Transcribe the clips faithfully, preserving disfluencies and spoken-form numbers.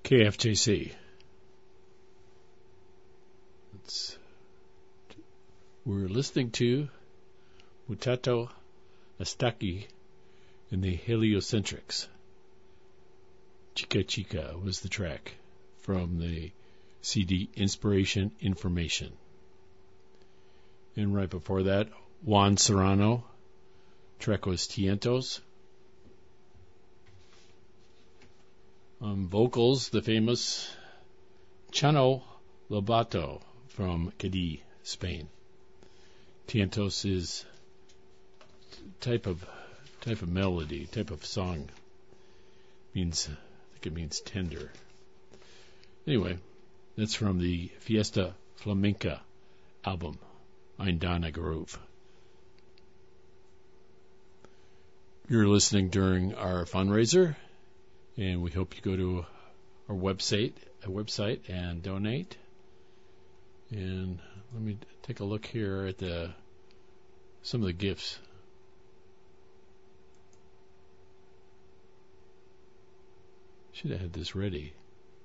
K F J C. It's, we're listening to Mutato Astaki in the Heliocentrics. Chica Chica was the track from the C D Inspiration Information. And right before that, Juan Serrano. Track was Tientos. On vocals, the famous Chano Lobato from Cadiz, Spain. Tientos is type of type of melody, type of song. Means I think it means tender. Anyway, that's from the Fiesta Flamenca album, Indana Groove. You're listening during our fundraiser, and we hope you go to our website, our website and donate. And let me take a look here at the some of the gifts. Should have had this ready.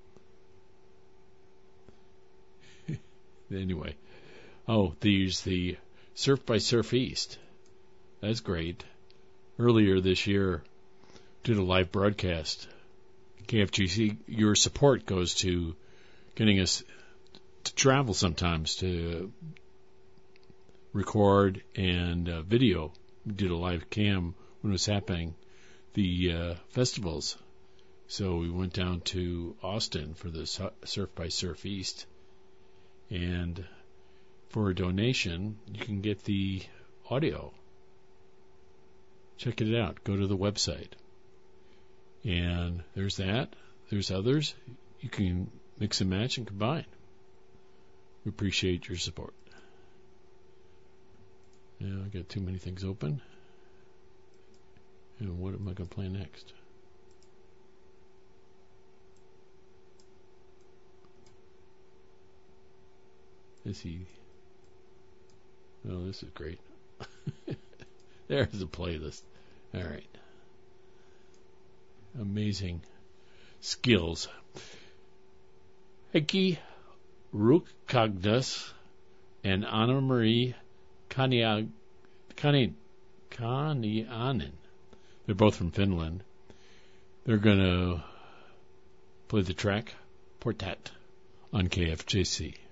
Anyway, oh, there's the Surf by Surf East. That's great. Earlier this year, did a live broadcast. K F G C, your support goes to getting us to travel sometimes to record and uh, video. We did a live cam when it was happening, the uh, festivals. So we went down to Austin for the Surf by Surf East. And for a donation, you can get the audio. Check it out. Go to the website. And there's that. There's others. You can mix and match and combine. We appreciate your support. Now I got too many things open. And what am I going to play next? Is he? Oh, this is great. There's the playlist. All right. Amazing skills. Heikki Ruokangas and Anna Marie Kanianen. They're both from Finland. They're going to play the track Portat on K F J C.